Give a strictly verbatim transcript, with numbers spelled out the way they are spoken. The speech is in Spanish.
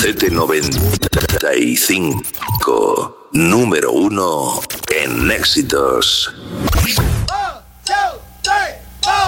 Albacete noventa y cinco, número uno en éxitos. Oh, two.